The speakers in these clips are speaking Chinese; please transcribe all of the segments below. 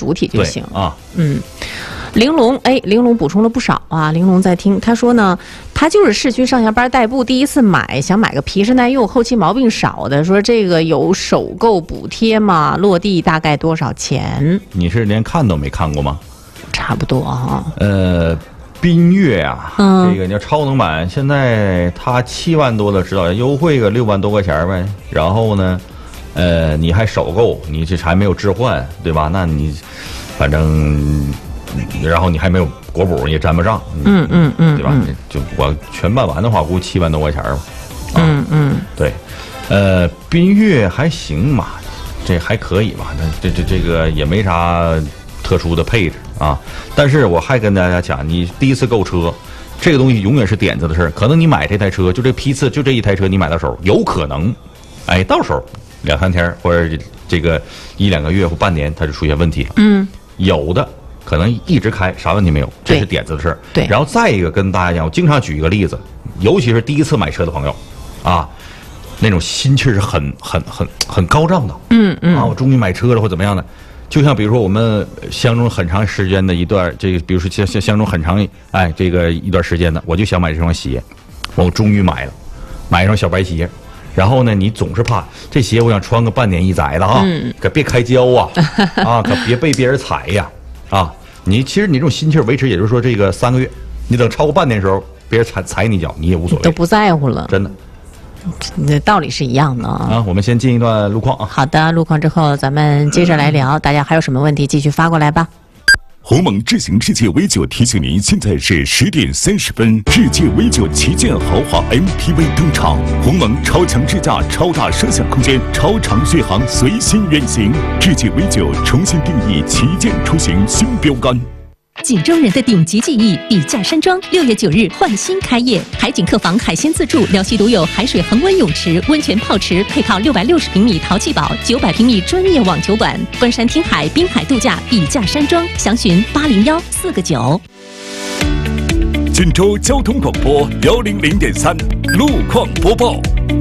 主体就行啊。 玲珑补充了不少啊。玲珑在听，他说呢，他就是市区上下班代步，第一次买，想买个皮实耐用、后期毛病少的。说这个有首购补贴吗？落地大概多少钱？ 你是连看都没看过吗？ 差不多哈。 缤越啊，这个你要超能版，现在它7万多的指导价，优惠个6万多块钱呗。然后呢，你还首购，你这还没有置换，对吧？那你反正。然后你还没有国补，也沾不上，对吧？就我全办完的话，估计7万多块钱吧。对，缤越还行嘛，这还可以吧？这个也没啥特殊的配置啊。但是我还跟大家讲，你第一次购车，这个东西永远是点子的事儿。可能你买这台车，就这批次，就这一台车你买到手，有可能，到手2、3天或者这个1、2个月或半年，它就出现问题了。有的。可能一直开啥问题没有，这是点子的事儿。 对， 然后再一个跟大家讲，我经常举一个例子，尤其是第一次买车的朋友，啊，那种心气儿是很高涨的。我终于买车了或怎么样的，就像比如说我们相中很长时间的一段，这个比如说相中很长这个一段时间的，我就想买这双鞋，我终于买了，买一双小白鞋。然后呢，你总是怕这鞋我想穿个半年1载的啊，可别开胶啊，可别被别人踩呀。其实你这种心气儿维持，也就是说这个3个月，你等超过半年的时候，别人踩你一脚，你也无所谓， 都不在乎了， 真的， 这道理是一样的啊。 我们先进一段路况啊。 好的，路况之后咱们接着来聊，大家还有什么问题继续发过来吧。 鸿蒙智行世界 V9提醒您，现在是10点30分，世界 V9旗舰豪华 MPV 登场，鸿蒙超强智驾、超大摄像空间、超长续航，随心远行。世界 V9重新定义旗舰出行新标杆。 锦州人的顶级记忆，笔架山庄6月9日焕新开业，海景客房海鲜自助，辽西独有海水恒温泳池、温泉泡池，配套660平米淘气堡、900平米专业网球馆，观山听海，滨海度假，笔架山庄，详询801-4个9。 锦州交通广播100.3路况播报。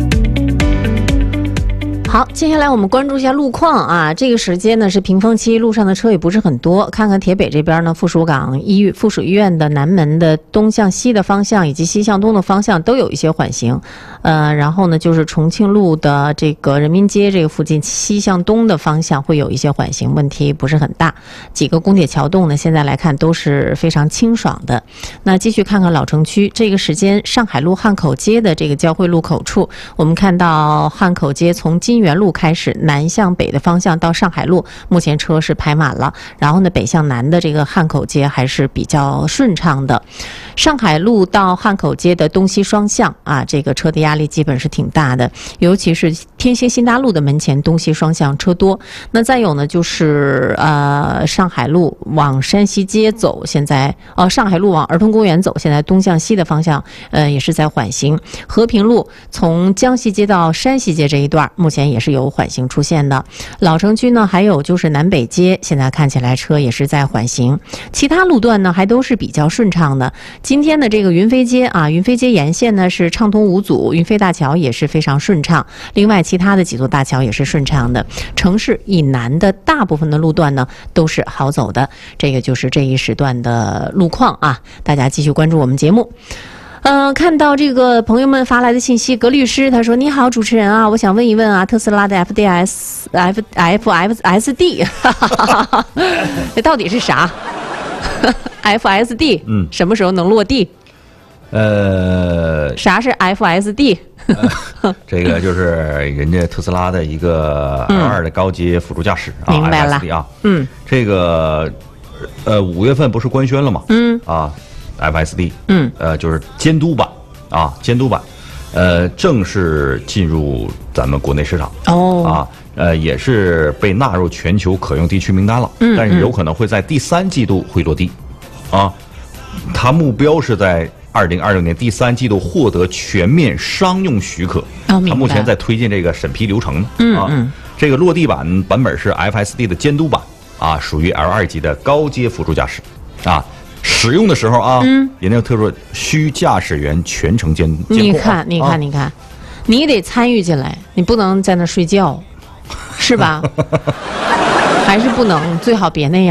好，接下来我们关注一下路况啊。这个时间呢是平峰期，路上的车也不是很多。看看铁北这边呢，附属医院的南门的东向西的方向以及西向东的方向都有一些缓行。然后呢就是重庆路的这个人民街这个附近西向东的方向会有一些缓行，问题不是很大。几个公铁桥洞呢，现在来看都是非常清爽的。那继续看看老城区，这个时间上海路汉口街的这个交汇路口处，我们看到汉口街从金源路开始南向北的方向到上海路，目前车是排满了。然后呢，北向南的这个汉口街还是比较顺畅的。上海路到汉口街的东西双向啊，这个车的压力基本是挺大的，尤其是天星新大路的门前东西双向车多。那再有呢，就是上海路往山西街走，现在上海路往儿童公园走，现在东向西的方向也是在缓行。和平路从江西街到山西街这一段，目前也是有缓行出现的。老城区呢，还有就是南北街，现在看起来车也是在缓行。其他路段呢，还都是比较顺畅的。今天的这个云飞街啊，云飞街沿线呢是畅通无阻，云飞大桥也是非常顺畅。另外，其他的几座大桥也是顺畅的。城市以南的大部分的路段呢都是好走的。这个就是这一时段的路况啊，大家继续关注我们节目。看到这个朋友们发来的信息，葛律师他说：“你好，主持人啊，我想问一问啊，特斯拉的 FSD，这到底是啥？FSD，什么时候能落地？啥是 FSD？ 这个就是人家特斯拉的一个 L2 的高阶辅助驾驶啊， 明白了 FSD 啊，这个5月份不是官宣了吗？FSD，就是监督版啊，监督版，正式进入咱们国内市场也是被纳入全球可用地区名单了，但是有可能会在第3季度会落地，它目标是在2026年第3季度获得全面商用许可，它目前在推进这个审批流程这个落地版本是 FSD 的监督版啊，属于 L2 级的高阶辅助驾驶啊。使用的时候啊，人家特说需驾驶员全程监控。 你看，你得参与进来，你不能在那睡觉，是吧？还是不能，最好别那样。